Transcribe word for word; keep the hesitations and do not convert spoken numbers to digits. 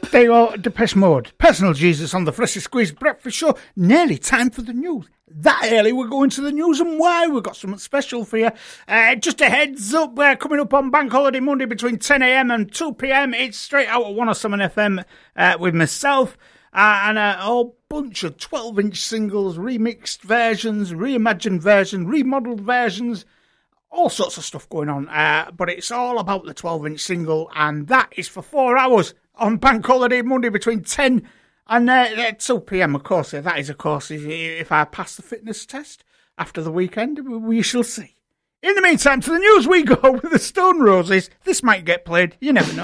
There you are, Depeche Mode. Personal Jesus on the Freshly Squeezed Breakfast Show. Nearly time for the news. That early we're going to the news, and why? We've got something special for you. Uh, just a heads up, we're coming up on Bank Holiday Monday between ten a.m. and two p.m. It's straight out at one oh seven F M uh, with myself uh, and a whole bunch of twelve-inch singles, remixed versions, reimagined versions, remodelled versions, all sorts of stuff going on. Uh, but it's all about the twelve-inch single, and that is for four hours on Bank Holiday Monday between ten and uh, two p.m, of course. That is, of course, if I pass the fitness test after the weekend, we shall see. In the meantime, to the news we go with the Stone Roses. This might get played, you never know.